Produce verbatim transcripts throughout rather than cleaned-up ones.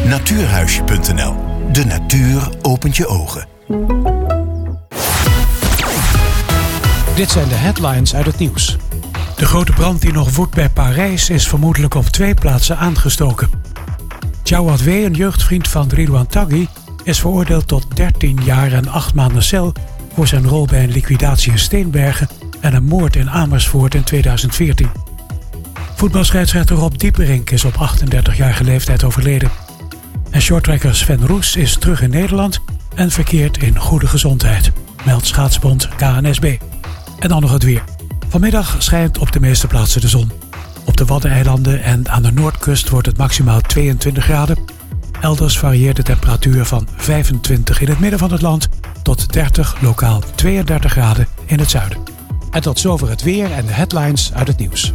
natuurhuisje punt n l. De natuur opent je ogen. Dit zijn de headlines uit het nieuws. De grote brand die nog woedt bij Parijs is vermoedelijk op twee plaatsen aangestoken. Jawad W., een jeugdvriend van Ridouan Taghi, is veroordeeld tot dertien jaar en acht maanden cel voor zijn rol bij een liquidatie in Steenbergen en een moord in Amersfoort in tweeduizend veertien. Voetbalscheidsrechter Rob Dieperink is op achtendertigjarige leeftijd overleden. En shorttracker Sven Roes is terug in Nederland en verkeert in goede gezondheid, meldt schaatsbond K N S B. En dan nog het weer. Vanmiddag schijnt op de meeste plaatsen de zon. Op de Waddeneilanden en aan de noordkust wordt het maximaal tweeëntwintig graden. Elders varieert de temperatuur van vijfentwintig in het midden van het land tot dertig, lokaal tweeëndertig graden in het zuiden. En tot zover het weer en de headlines uit het nieuws.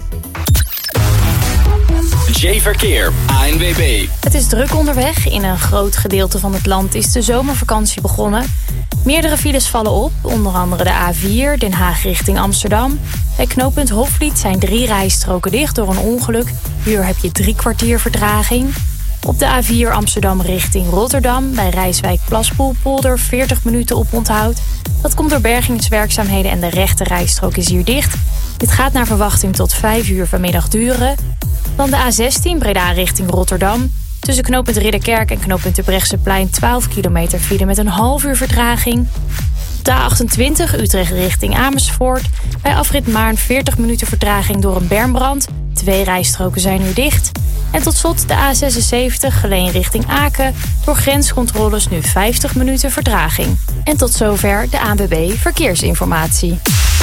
J-Verkeer, A N W B. Het is druk onderweg. In een groot gedeelte van het land is de zomervakantie begonnen. Meerdere files vallen op, onder andere de A vier, Den Haag richting Amsterdam. Bij knooppunt Hofvliet zijn drie rijstroken dicht door een ongeluk. Hier heb je drie kwartier vertraging. Op de A vier Amsterdam richting Rotterdam, bij Rijswijk-Plaspoelpolder veertig minuten op onthoud. Dat komt door bergingswerkzaamheden en de rechte rijstrook is hier dicht. Dit gaat naar verwachting tot vijf uur vanmiddag duren. Dan de A zestien Breda richting Rotterdam. Tussen knooppunt Ridderkerk en knooppunt Terbrechtseplein twaalf kilometer file met een half uur vertraging. De A achtentwintig Utrecht richting Amersfoort. Bij afrit Maarn veertig minuten vertraging door een bermbrand. Twee rijstroken zijn nu dicht. En tot slot de A zesenzeventig Geleen richting Aken. Door grenscontroles nu vijftig minuten vertraging. En tot zover de A N W B Verkeersinformatie.